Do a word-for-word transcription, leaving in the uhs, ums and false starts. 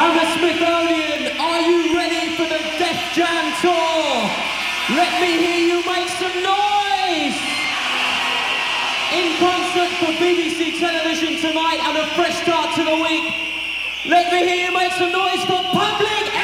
Hammersmithonian, are you ready for the Def Jam Tour? Let me hear you make some noise! In concert for B B C television tonight and a fresh start to the week, let me hear you make some noise for Public